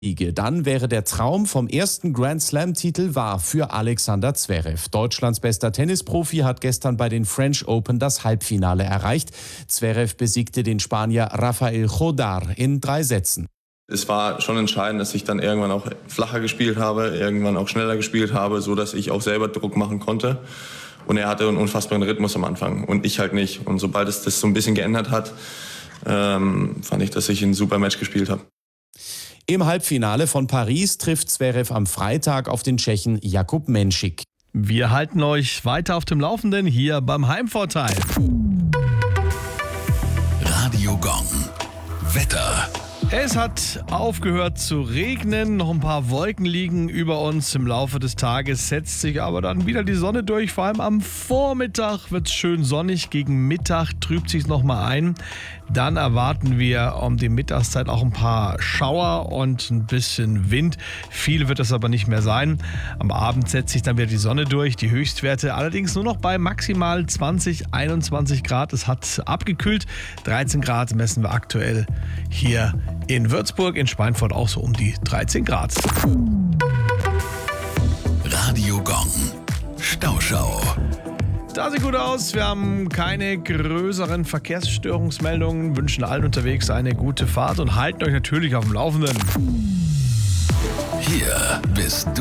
Dann wäre der Traum vom ersten Grand-Slam-Titel wahr für Alexander Zverev. Deutschlands bester Tennisprofi hat gestern bei den French Open das Halbfinale erreicht. Zverev besiegte den Spanier Rafael Jodar in 3 Sätzen. Es war schon entscheidend, dass ich dann irgendwann auch flacher gespielt habe, irgendwann auch schneller gespielt habe, so dass ich auch selber Druck machen konnte. Und er hatte einen unfassbaren Rhythmus am Anfang und ich halt nicht. Und sobald es das so ein bisschen geändert hat, fand ich, dass ich ein super Match gespielt habe. Im Halbfinale von Paris trifft Zverev am Freitag auf den Tschechen Jakub Menšík. Wir halten euch weiter auf dem Laufenden hier beim Heimvorteil. Radio Gong. Wetter. Es hat aufgehört zu regnen, noch ein paar Wolken liegen über uns. Im Laufe des Tages setzt sich aber dann wieder die Sonne durch. Vor allem am Vormittag wird es schön sonnig, gegen Mittag trübt sich nochmal ein. Dann erwarten wir um die Mittagszeit auch ein paar Schauer und ein bisschen Wind. Viel wird es aber nicht mehr sein. Am Abend setzt sich dann wieder die Sonne durch, die Höchstwerte allerdings nur noch bei maximal 20, 21 Grad. Es hat abgekühlt, 13 Grad messen wir aktuell hier in Würzburg, in Schweinfurt auch so um die 13 Grad. Radio Gong. Stauschau. Da sieht gut aus. Wir haben keine größeren Verkehrsstörungsmeldungen, wünschen allen unterwegs eine gute Fahrt und halten euch natürlich auf dem Laufenden. Hier bist du.